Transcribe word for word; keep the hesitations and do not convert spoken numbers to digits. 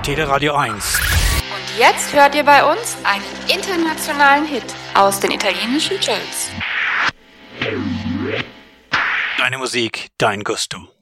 Teleradio eins. Und jetzt hört ihr bei uns einen internationalen Hit aus den italienischen Charts. Deine Musik, dein Gusto.